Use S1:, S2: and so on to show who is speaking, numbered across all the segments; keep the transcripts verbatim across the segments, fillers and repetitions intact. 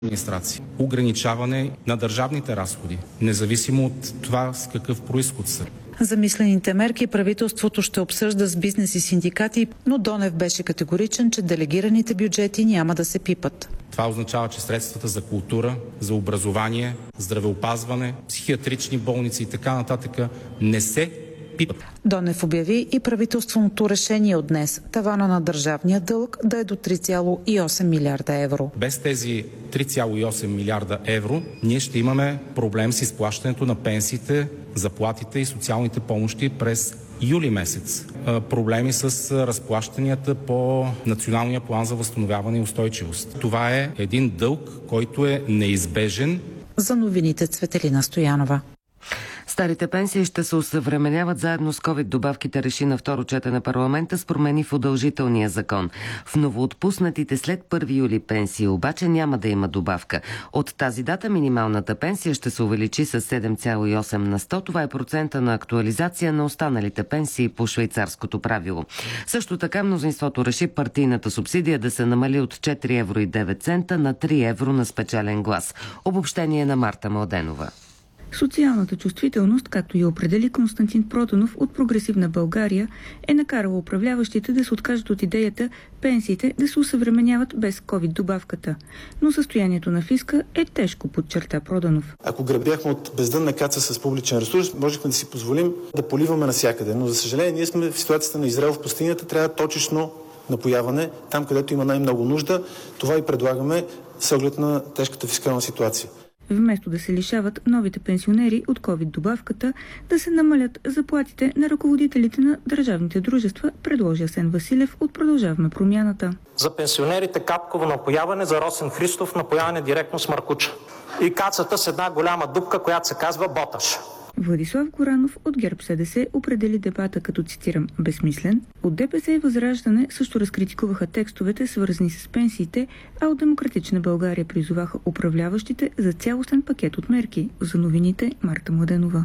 S1: администрация. Ограничаване на държавните разходи, независимо от това с какъв произход са.
S2: Замислените мерки правителството ще обсъжда с бизнес и синдикати, но Донев беше категоричен, че делегираните бюджети няма да се пипат.
S1: Това означава, че средствата за култура, за образование, здравеопазване, психиатрични болници и така нататък не се пипат.
S2: Донев обяви и правителственото решение от днес тавана на държавния дълг да е до три цяло и осем милиарда евро.
S1: Без тези три цяло и осем милиарда евро ние ще имаме проблем с изплащането на пенсиите, заплатите и социалните помощи през юли месец. Проблеми с разплащанията по Националния план за възстановяване и устойчивост. Това е един дълг, който е неизбежен.
S2: За новините Цветелина Стоянова.
S3: Старите пенсии ще се осъвременяват заедно с ковид добавките, реши на второ четене парламента с промени в удължителния закон. В новоотпуснатите след първи юли пенсии обаче няма да има добавка. От тази дата минималната пенсия ще се увеличи с седем цяло и осем на сто. Това е процента на актуализация на останалите пенсии по швейцарското правило. Също така мнозинството реши партийната субсидия да се намали от четири евро и девет цента на три евро на спечелен глас. Обобщение на Марта Младенова.
S4: Социалната чувствителност, както я определи Константин Протонов от Прогресивна България, е накарала управляващите да се откажат от идеята пенсиите да се усъвременяват без ковид добавката. Но състоянието на фиска е тежко, подчерта Проданов.
S5: Ако грабяхме от бездънна каца с публичен ресурс, можехме да си позволим да поливаме навсякъде. Но за съжаление ние сме в ситуацията на Израел в пустинята, трябва точечно напояване там, където има най-много нужда. Това и предлагаме с оглед на тежката фискална ситуация.
S4: Вместо да се лишават новите пенсионери от ковид добавката, да се намалят заплатите на ръководителите на държавните дружества, предложи Асен Василев от Продължаваме промяната.
S6: За пенсионерите капково напояване, за Росен Христов напояване директно с маркуча. И кацата с една голяма дупка, която се казва боташ.
S4: Владислав Горанов от ГЕРБ СДС определи дебата като, цитирам, безсмислен. От ДПС и Възраждане също разкритикуваха текстовете, свързани с пенсиите, а от Демократична България призоваха управляващите за цялостен пакет от мерки. За новините Марта Младенова.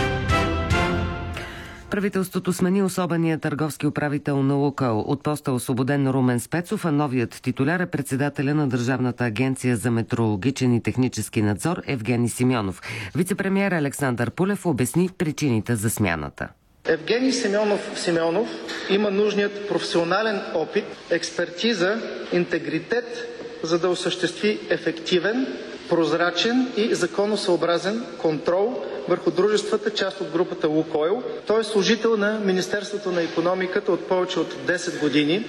S3: Правителството смени особения търговски управител на Лукойл. От поста е освободен Румен Спецов, а новият титуляр е председателя на Държавната агенция за метрологичен и технически надзор Евгений Симеонов. Вицепремиер Александър Пулев обясни причините за смяната.
S7: Евгений Симеонов Симеонов има нужният професионален опит, експертиза, интегритет, за да осъществи ефективен, прозрачен и законосъобразен контрол върху дружествата, част от групата Лукойл. Той е служител на Министерството на икономиката от повече от десет години.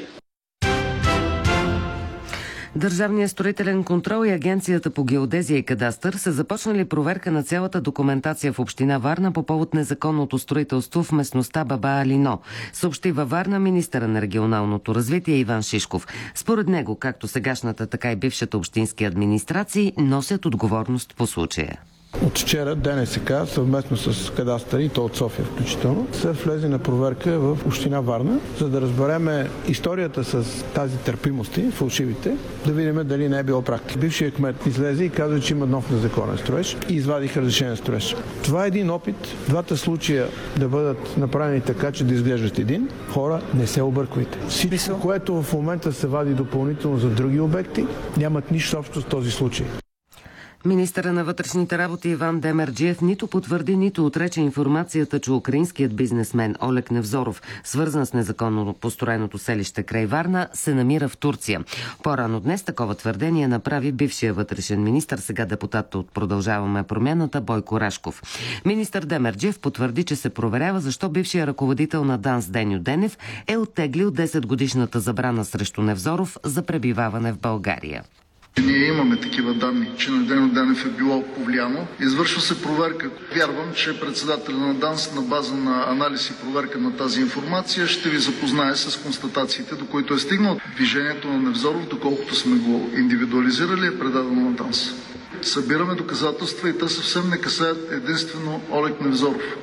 S3: Държавният строителен контрол и Агенцията по геодезия и кадастър са започнали проверка на цялата документация в община Варна по повод незаконното строителство в местността Баба Алино, съобщи във Варна министъра на регионалното развитие Иван Шишков. Според него, както сегашната, така и бившата общински администрации носят отговорност по случая.
S8: От вчера ДНСК съвместно с кадастъри, и то от София включително, са влезли на проверка в община Варна, за да разбереме историята с тази търпимости, фалшивите, да видим дали не е било практика. Бившият кмет излезе и каза, че има нов незаконен строеж и извадиха разрешение строеж. Това е един опит, двата случая да бъдат направени така, че да изглеждат един. Хора, не се обърквайте. Всичко, което в момента се вади допълнително за други обекти, нямат нищо общо с този случай.
S3: Министъра на вътрешните работи Иван Демерджиев нито потвърди, нито отрече информацията, че украинският бизнесмен Олег Невзоров, свързан с незаконно построеното селище край Варна, се намира в Турция. По-рано днес такова твърдение направи бившия вътрешен министър, сега депутат от Продължаваме промяната Бойко Рашков. Министър Демерджиев потвърди, че се проверява защо бившия ръководител на ДАНС Деню Денев е оттеглил десет годишната забрана срещу Невзоров за пребиваване в България.
S9: Ние имаме такива данни, че на Деню Денев е било повлияно. Извършва се проверка. Вярвам, че председателя на ДАНС на база на анализ и проверка на тази информация ще ви запознае с констатациите, до които е стигнал. Движението на Невзоров, доколкото сме го индивидуализирали, е предадено на ДАНС. Събираме доказателства и те съвсем не касаят единствено Олег Невзоров.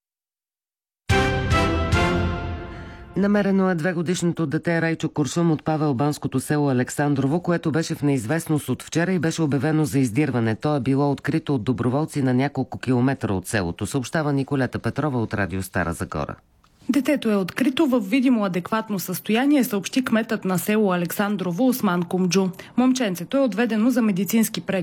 S3: Намерено е двегодишното дете Райчо Куршум от павелбанското село Александрово, което беше в неизвестност от вчера и беше обявено за издирване. То е било открито от доброволци на няколко километра от селото, съобщава Николета Петрова от Радио Стара Загора.
S10: Детето е открито в видимо адекватно състояние, съобщи кметът на село Александрово Осман Кумджу. Момченцето е отведено за медицински преглед